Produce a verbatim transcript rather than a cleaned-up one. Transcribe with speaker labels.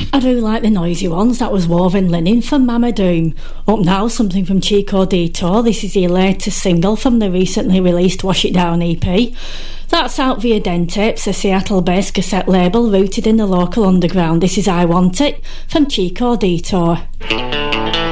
Speaker 1: I do like the noisy ones. That was Woven Linen from Mama Doom. Up now, something from Chico Detour. This is their latest single from the recently released Wash It Down E P. That's out via Dentapes, a Seattle-based cassette label rooted in the local underground. This is I Want It from Chico Detour.